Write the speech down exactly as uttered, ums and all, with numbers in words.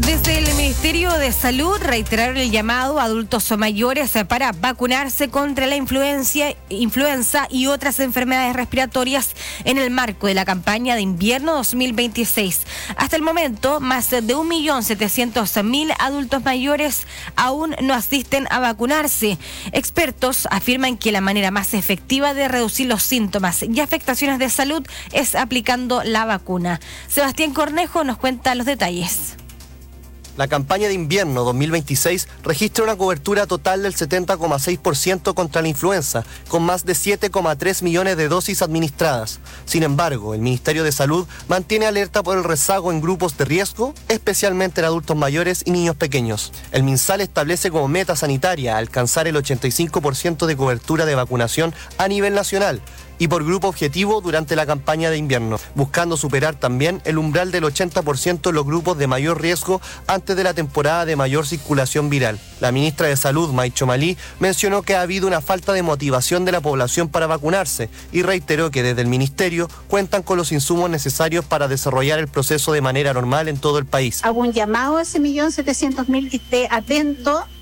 Desde el Ministerio de Salud reiteraron el llamado a adultos mayores para vacunarse contra la influencia, influenza y otras enfermedades respiratorias en el marco de la campaña de invierno dos mil veintiséis. Hasta el momento, más de un millón setecientos mil adultos mayores aún no asisten a vacunarse. Expertos afirman que la manera más efectiva de reducir los síntomas y afectaciones de salud es aplicando la vacuna. Sebastián Cornejo nos cuenta los detalles. La campaña de invierno dos mil veintiséis registra una cobertura total del setenta coma seis por ciento contra la influenza, con más de siete coma tres millones de dosis administradas. Sin embargo, el Ministerio de Salud mantiene alerta por el rezago en grupos de riesgo, especialmente en adultos mayores y niños pequeños. El MinSal establece como meta sanitaria alcanzar el ochenta y cinco por ciento de cobertura de vacunación a nivel nacional y por grupo objetivo durante la campaña de invierno, buscando superar también el umbral del ochenta por ciento en los grupos de mayor riesgo antes de la temporada de mayor circulación viral. La ministra de Salud, Maicho Malí, mencionó que ha habido una falta de motivación de la población para vacunarse y reiteró que desde el ministerio cuentan con los insumos necesarios para desarrollar el proceso de manera normal en todo el país. Hago un llamado a ese millón setecientos mil que esté atento